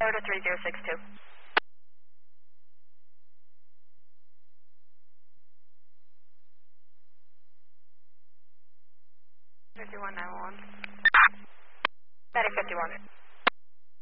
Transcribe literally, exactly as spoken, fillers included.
to three zero six two. fifty-one nine one. Static fifty-one.